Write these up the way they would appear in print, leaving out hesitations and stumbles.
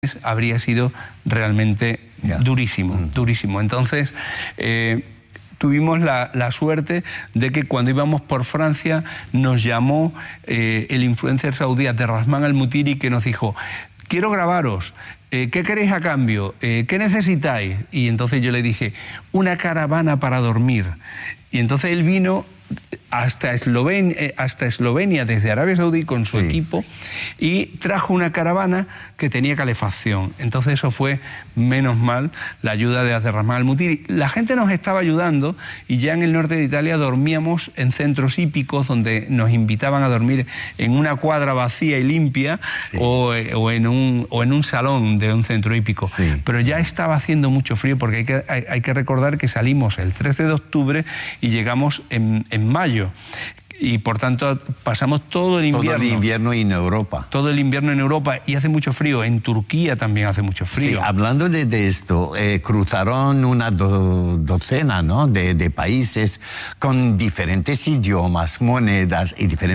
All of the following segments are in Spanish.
habría sido realmente durísimo, durísimo. Entonces, tuvimos la suerte de que cuando íbamos por Francia nos llamó el influencer saudí Abderrahman Al-Mutiri, que nos dijo: quiero grabaros, ¿qué queréis a cambio? ¿Qué necesitáis? Y entonces yo le dije: una caravana para dormir. Y entonces él vino hasta Eslovenia desde Arabia Saudí con su equipo y trajo una caravana que tenía calefacción. Entonces eso fue, menos mal, la ayuda de Abderrahman Al-Mutiri. La gente nos estaba ayudando y ya en el norte de Italia dormíamos en centros hípicos donde nos invitaban a dormir en una cuadra vacía y limpia o en un salón de un centro hípico. Pero ya estaba haciendo mucho frío porque hay que recordar que salimos el 13 de octubre y llegamos en mayo. Y por tanto pasamos todo el invierno. Todo el invierno en Europa. Todo el invierno en Europa y hace mucho frío. En Turquía también hace mucho frío. Sí, hablando de esto, cruzaron una docena, ¿no?, de países con diferentes idiomas, monedas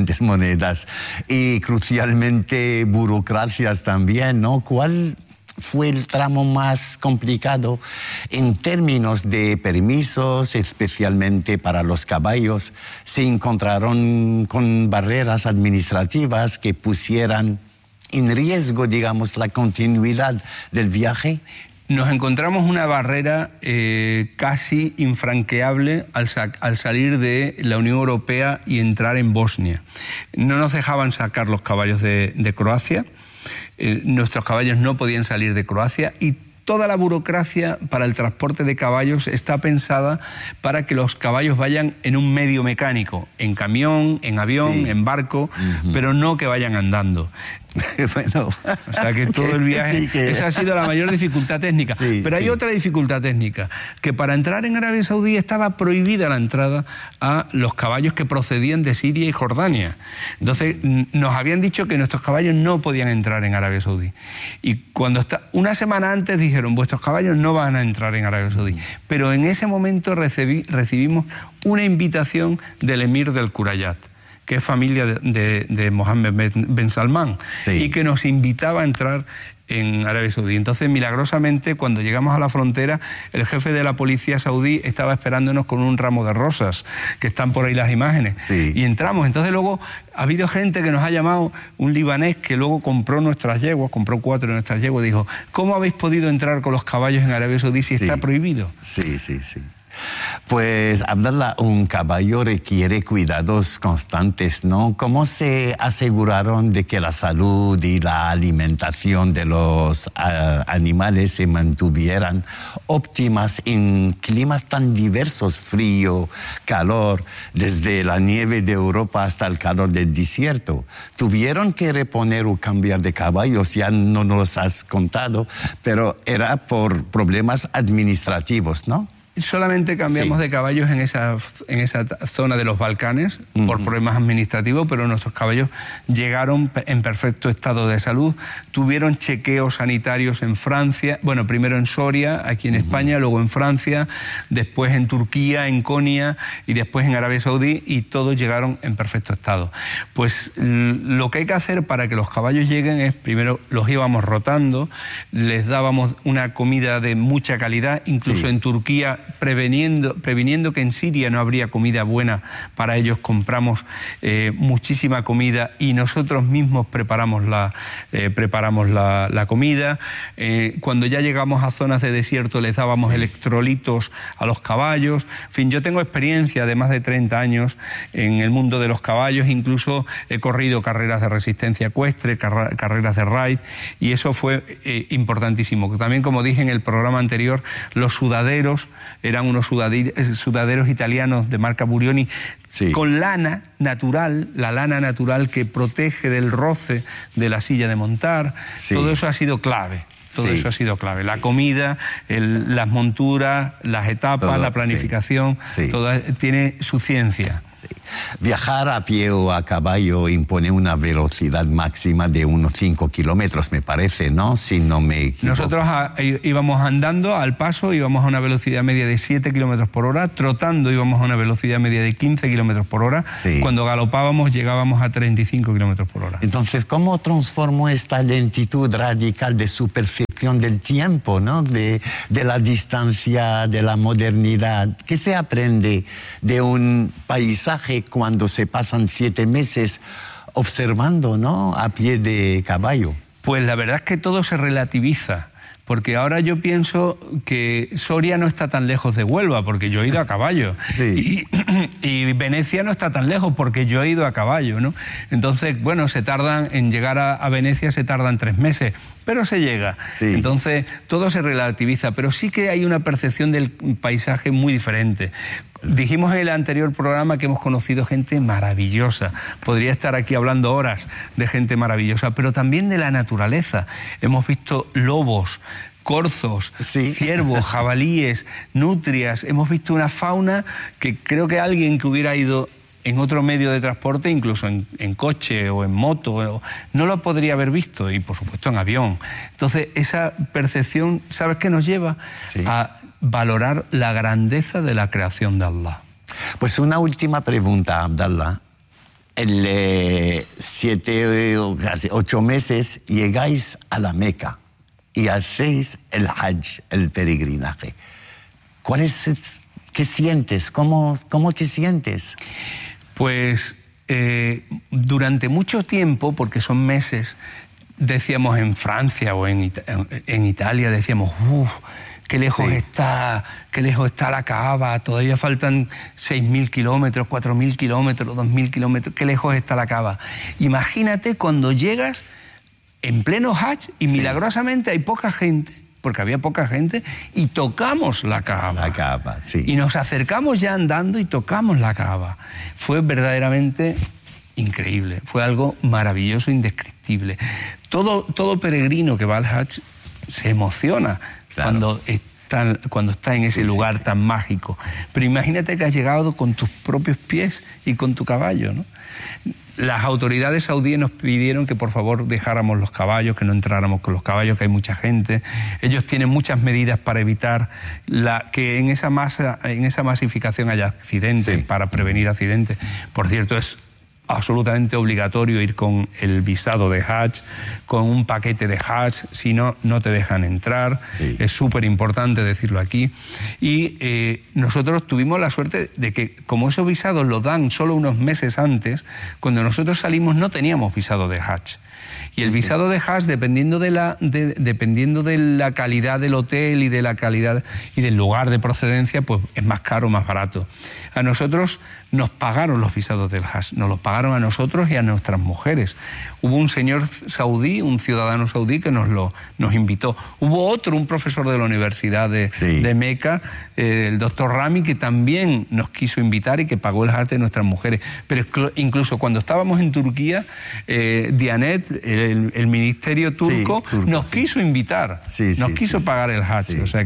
y crucialmente burocracias también, ¿no? ¿Cuál fue el tramo más complicado en términos de permisos, especialmente para los caballos? ¿Se encontraron con barreras administrativas que pusieran en riesgo, digamos, la continuidad del viaje? Nos encontramos una barrera casi infranqueable al salir de la Unión Europea y entrar en Bosnia. No nos dejaban sacar los caballos de Croacia. Nuestros caballos no podían salir de Croacia y toda la burocracia para el transporte de caballos está pensada para que los caballos vayan en un medio mecánico, en camión, en avión, en barco, pero no que vayan andando. Bueno, o sea que todo el viaje, esa ha sido la mayor dificultad técnica. Pero hay otra dificultad técnica, que para entrar en Arabia Saudí estaba prohibida la entrada a los caballos que procedían de Siria y Jordania. Entonces nos habían dicho que nuestros caballos no podían entrar en Arabia Saudí. Y una semana antes dijeron: vuestros caballos no van a entrar en Arabia Saudí. Pero en ese momento recibimos una invitación del emir del Curayat, que es familia de Mohammed Ben Salman, y que nos invitaba a entrar en Arabia Saudí. Entonces, milagrosamente, cuando llegamos a la frontera, el jefe de la policía saudí estaba esperándonos con un ramo de rosas, que están por ahí las imágenes, y entramos. Entonces luego ha habido gente que nos ha llamado, un libanés que luego compró nuestras yeguas, compró 4 de nuestras yeguas, dijo: ¿cómo habéis podido entrar con los caballos en Arabia Saudí si está prohibido? Sí. Pues, Abdallah, un caballo requiere cuidados constantes, ¿no? ¿Cómo se aseguraron de que la salud y la alimentación de los animales se mantuvieran óptimas en climas tan diversos, frío, calor, desde la nieve de Europa hasta el calor del desierto? ¿Tuvieron que reponer o cambiar de caballos? Ya no nos has contado, pero era por problemas administrativos, ¿no? Solamente cambiamos de caballos en esa zona de los Balcanes por problemas administrativos, pero nuestros caballos llegaron en perfecto estado de salud. Tuvieron chequeos sanitarios en Francia, bueno, primero en Soria, aquí en España, luego en Francia, después en Turquía, en Konya y después en Arabia Saudí, y todos llegaron en perfecto estado. Pues lo que hay que hacer para que los caballos lleguen es, primero los íbamos rotando, les dábamos una comida de mucha calidad, incluso en Turquía, previniendo que en Siria no habría comida buena para ellos, compramos muchísima comida y nosotros mismos preparamos la comida. Cuando ya llegamos a zonas de desierto les dábamos electrolitos a los caballos. En fin, yo tengo experiencia de más de 30 años en el mundo de los caballos, incluso he corrido carreras de resistencia ecuestre, carreras de ride, y eso fue importantísimo. También, como dije en el programa anterior, los sudaderos eran unos sudaderos italianos de marca Burioni, con lana natural, la lana natural que protege del roce de la silla de montar. Todo eso ha sido clave. Todo eso ha sido clave. La comida, las monturas, las etapas, la planificación, todo tiene su ciencia. Viajar a pie o a caballo impone una velocidad máxima de unos 5 kilómetros, me parece, ¿no? Si no me equivoco. Nosotros íbamos andando al paso, íbamos a una velocidad media de 7 kilómetros por hora, trotando íbamos a una velocidad media de 15 kilómetros por hora. Sí. Cuando galopábamos llegábamos a 35 kilómetros por hora. Entonces, ¿cómo transformó esta lentitud radical de su percepción del tiempo, ¿no? de la distancia, de la modernidad? ¿Qué se aprende de un paisaje cuando se pasan 7 meses observando, ¿no? A pie de caballo? Pues la verdad es que todo se relativiza. Porque ahora yo pienso que Soria no está tan lejos de Huelva, porque yo he ido a caballo. Sí. Y Venecia no está tan lejos, porque yo he ido a caballo, ¿no? Entonces, bueno, en llegar a Venecia se tardan 3 meses, pero se llega. Sí. Entonces, todo se relativiza, pero sí que hay una percepción del paisaje muy diferente. Dijimos en el anterior programa que hemos conocido gente maravillosa. Podría estar aquí hablando horas de gente maravillosa, pero también de la naturaleza. Hemos visto lobos, corzos, sí, ciervos, jabalíes, nutrias. Hemos visto una fauna que creo que alguien que hubiera ido en otro medio de transporte, incluso en coche o en moto, no lo podría haber visto, y por supuesto en avión. Entonces, esa percepción, ¿sabes qué nos lleva? Sí. A valorar la grandeza de la creación de Allah. Pues una última pregunta, Abdallah. En 7 o casi 8 meses llegáis a la Meca y hacéis el Hajj, el peregrinaje. ¿Qué sientes? ¿Cómo te sientes? Pues durante mucho tiempo, porque son meses, decíamos en Francia o en Italia, decíamos, qué lejos está la Kaaba, todavía faltan 6.000 kilómetros, 4.000 kilómetros, 2.000 kilómetros, qué lejos está la Kaaba. Imagínate cuando llegas en pleno Hajj y milagrosamente hay poca gente, porque había poca gente, y tocamos la Kaaba. La Kaaba, sí. Y nos acercamos ya andando y tocamos la Kaaba. Fue verdaderamente increíble, fue algo maravilloso, indescriptible. Todo peregrino que va al Hajj se emociona. Claro. Cuando está en ese lugar tan mágico. Pero imagínate que has llegado con tus propios pies y con tu caballo, ¿no? Las autoridades saudíes nos pidieron que por favor dejáramos los caballos, que no entráramos con los caballos, que hay mucha gente. Ellos tienen muchas medidas para evitar que en esa masificación haya accidentes, para prevenir accidentes. Por cierto, es absolutamente obligatorio ir con el visado de Hajj, con un paquete de Hajj, si no, no te dejan entrar. Sí. Es súper importante decirlo aquí. Y nosotros tuvimos la suerte de que, como esos visados los dan solo unos meses antes, cuando nosotros salimos no teníamos visado de Hajj. Y el visado de Hajj, dependiendo de la calidad del hotel y de la calidad y del lugar de procedencia, pues es más caro o más barato. A nosotros nos pagaron los visados del Hajj, nos los pagaron a nosotros y a nuestras mujeres. Hubo un señor saudí, un ciudadano saudí, que nos invitó. Hubo un profesor de la Universidad de Meca, el doctor Rami, que también nos quiso invitar y que pagó el Hajj de nuestras mujeres. Pero incluso cuando estábamos en Turquía, Diyanet, el ministerio turco, nos quiso invitar, nos quiso pagar el Hajj. O sea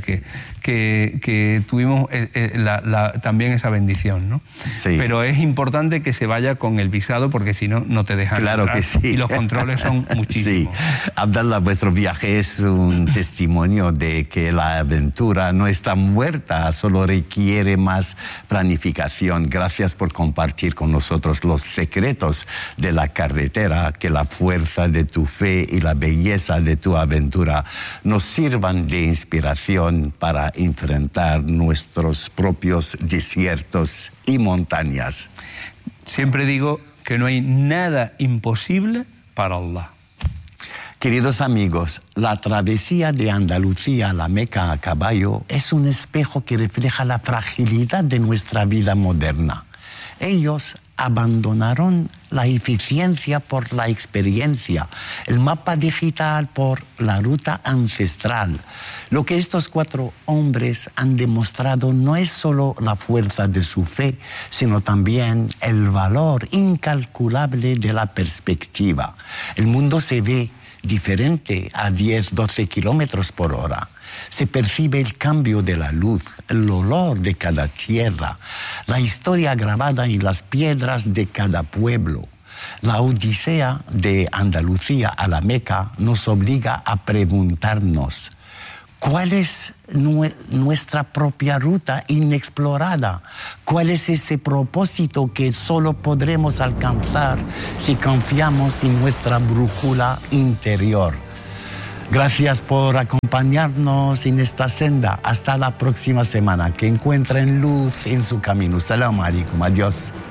que tuvimos también esa bendición, ¿no? Sí. Pero es importante que se vaya con el visado, porque si no, no te dejan claro entrar, que sí. Y los controles son muchísimos. Sí. Abdallah, vuestro viaje es un testimonio de que la aventura no está muerta, solo requiere más planificación. Gracias por compartir con nosotros los secretos de la carretera, que la fuerza de tu fe y la belleza de tu aventura nos sirvan de inspiración para enfrentar nuestros propios desiertos y montañas. Siempre digo que no hay nada imposible para Allah. Queridos amigos, la travesía de Andalucía a la Meca a caballo es un espejo que refleja la fragilidad de nuestra vida moderna. Ellos abandonaron la eficiencia por la experiencia, el mapa digital por la ruta ancestral. Lo que estos 4 hombres han demostrado no es solo la fuerza de su fe, sino también el valor incalculable de la perspectiva. El mundo se ve diferente a 10, 12 kilómetros por hora. Se percibe el cambio de la luz, el olor de cada tierra, la historia grabada en las piedras de cada pueblo. La odisea de Andalucía a la Meca nos obliga a preguntarnos: ¿cuál es nuestra propia ruta inexplorada? ¿Cuál es ese propósito que solo podremos alcanzar si confiamos en nuestra brújula interior? Gracias por acompañarnos en esta senda. Hasta la próxima semana. Que encuentren luz en su camino. Salam alaikum. Adiós.